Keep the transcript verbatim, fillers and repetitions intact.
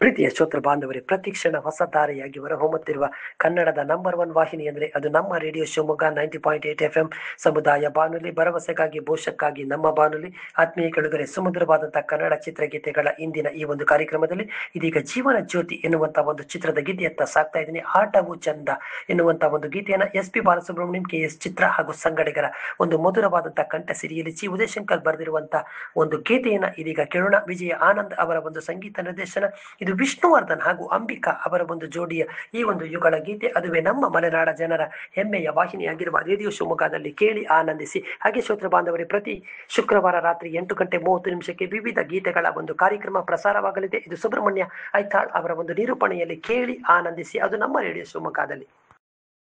ಪ್ರೀತಿಯ ಶ್ರೋತೃ ಬಾಂಧವರೇ, ಪ್ರತಿಕ್ಷಣ ಹೊಸ ಧಾರೆಯಾಗಿ ಹೊರಹೊಮ್ಮುತ್ತಿರುವ ಕನ್ನಡದ ನಂಬರ್ ಒನ್ ವಾಹಿನಿ ಅಂದರೆ ಅದು ನಮ್ಮ radio Shivamogga ninety point eight F M ಸಮುದಾಯ ಬಾನುಲಿ, ಭರವಸೆಗಾಗಿ ಭವಿಷ್ಯಕ್ಕಾಗಿ ನಮ್ಮ ಬಾನುಲಿ. ಆತ್ಮೀಯ ಕೆಳಗರೆ, ಸುಮಧುರವಾದಂತಹ ಕನ್ನಡ ಚಿತ್ರಗೀತೆಗಳ ಇಂದಿನ ಈ ಒಂದು ಕಾರ್ಯಕ್ರಮದಲ್ಲಿ ಇದೀಗ ಜೀವನ ಜ್ಯೋತಿ ಎನ್ನುವಂತಹ ಒಂದು ಚಿತ್ರದ ಗೀತೆಯತ್ತ ಸಾಕ್ತಾ ಇದ್ದೀನಿ. ಆಟವು ಚಂದ ಎನ್ನುವಂತಹ ಒಂದು ಗೀತೆಯನ್ನ S P Balasubrahmanyam, K S ಚಿತ್ರ ಹಾಗೂ ಸಂಗಡಿಗರ ಒಂದು ಮಧುರವಾದಂತಹ ಕಂಠ ಸಿರಿಯಲ್ಲಿ ಚಿ ಉದಯಶಂಕರ್ ಬರೆದಿರುವಂತಹ ಒಂದು ಗೀತೆಯನ್ನ ಇದೀಗ ಕೇಳೋಣ. ವಿಜಯ ಆನಂದ್ ಅವರ ಒಂದು ಸಂಗೀತ ನಿರ್ದೇಶನ. ಇದು ವಿಷ್ಣುವರ್ಧನ್ ಹಾಗೂ ಅಂಬಿಕಾ ಅವರ ಒಂದು ಜೋಡಿಯ ಈ ಒಂದು ಯುಗಳ ಗೀತೆ. ಅದುವೇ ನಮ್ಮ ಮಲೆನಾಡ ಜನರ ಹೆಮ್ಮೆಯ ವಾಹಿನಿಯಾಗಿರುವ ರೇಡಿಯೋ ಶಿವಮೊಗ್ಗದಲ್ಲಿ ಕೇಳಿ ಆನಂದಿಸಿ. ಹಾಗೆ ಶ್ರೋತೃ ಬಾಂಧವರೇ, ಪ್ರತಿ ಶುಕ್ರವಾರ ರಾತ್ರಿ ಎಂಟು ಗಂಟೆ ಮೂವತ್ತು ನಿಮಿಷಕ್ಕೆ ವಿವಿಧ ಗೀತೆಗಳ ಒಂದು ಕಾರ್ಯಕ್ರಮ ಪ್ರಸಾರವಾಗಲಿದೆ. ಇದು ಸುಬ್ರಹ್ಮಣ್ಯ ಐತಾಳ್ ಅವರ ಒಂದು ನಿರೂಪಣೆಯಲ್ಲಿ ಕೇಳಿ ಆನಂದಿಸಿ. ಅದು ನಮ್ಮ ರೇಡಿಯೋ ಶಿವಮೊಗ್ಗದಲ್ಲಿ.